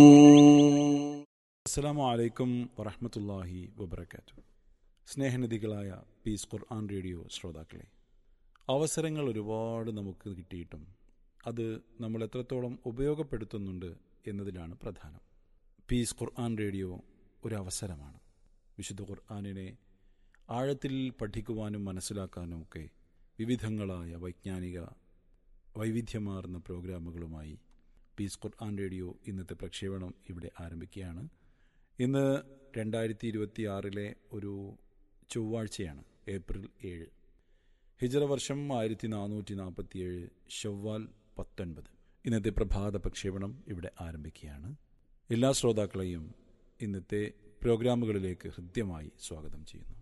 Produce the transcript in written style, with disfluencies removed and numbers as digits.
അസ്സലാമു അലൈക്കും വറഹ്മത്തുള്ളാഹി വബറകാതുഹു. സ്നേഹനിധികളായ പീസ് ഖുർആൻ റേഡിയോ ശ്രോതാക്കളെ, അവസരങ്ങൾ ഒരുപാട് നമുക്ക് കിട്ടിയിട്ടും അത് നമ്മൾ എത്രത്തോളം ഉപയോഗപ്പെടുത്തുന്നുണ്ട് എന്നതിലാണ് പ്രധാനം. പീസ് ഖുർആൻ റേഡിയോ ഒരു അവസരമാണ്. വിശുദ്ധ ഖുർആനിനെ ആഴത്തിൽ പഠിക്കുവാനും മനസ്സിലാക്കാനും ഒക്കെ വിവിധങ്ങളായ വൈജ്ഞാനിക വൈവിധ്യമാർന്ന പ്രോഗ്രാമുകളുമായി പീസ് ഖുർആൻ റേഡിയോ ഇന്നത്തെ പ്രക്ഷേപണം ഇവിടെ ആരംഭിക്കുകയാണ്. ഇന്ന് 2026 ഒരു ചൊവ്വാഴ്ചയാണ്, ഏപ്രിൽ 7. ഹിജ്റ വർഷം 1447, ശവ്വാൽ 19. ഇന്നത്തെ പ്രഭാത പ്രക്ഷേപണം ഇവിടെ ആരംഭിക്കുകയാണ്. എല്ലാ ശ്രോതാക്കളെയും ഇന്നത്തെ പ്രോഗ്രാമുകളിലേക്ക് ഹൃദ്യമായി സ്വാഗതം ചെയ്യുന്നു.